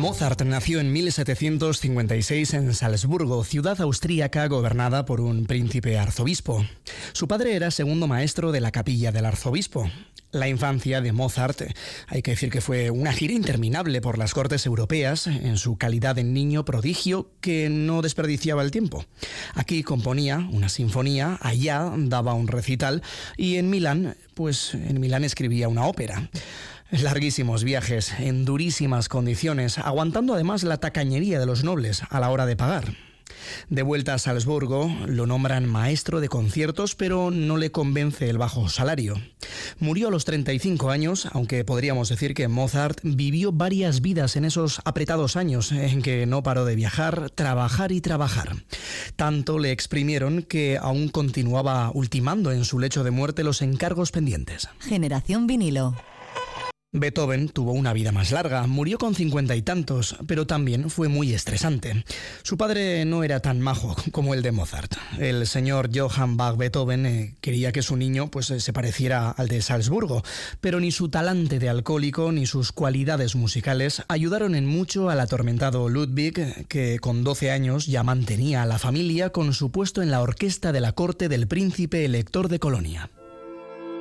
Mozart nació en 1756 en Salzburgo, ciudad austríaca gobernada por un príncipe arzobispo. Su padre era segundo maestro de la capilla del arzobispo. La infancia de Mozart, hay que decir que fue una gira interminable por las cortes europeas en su calidad de niño prodigio que no desperdiciaba el tiempo. Aquí componía una sinfonía, allá daba un recital y en Milán escribía una ópera. Larguísimos viajes, en durísimas condiciones, aguantando además la tacañería de los nobles a la hora de pagar. De vuelta a Salzburgo, lo nombran maestro de conciertos, pero no le convence el bajo salario. Murió a los 35 años, aunque podríamos decir que Mozart vivió varias vidas en esos apretados años en que no paró de viajar, trabajar y trabajar. Tanto le exprimieron que aún continuaba ultimando en su lecho de muerte los encargos pendientes. Generación vinilo. Beethoven tuvo una vida más larga, murió con 50 y tantos, pero también fue muy estresante. Su padre no era tan majo como el de Mozart. El señor Johann Bach Beethoven quería que su niño se pareciera al de Salzburgo, pero ni su talante de alcohólico ni sus cualidades musicales ayudaron en mucho al atormentado Ludwig, que con 12 años ya mantenía a la familia con su puesto en la orquesta de la corte del príncipe elector de Colonia.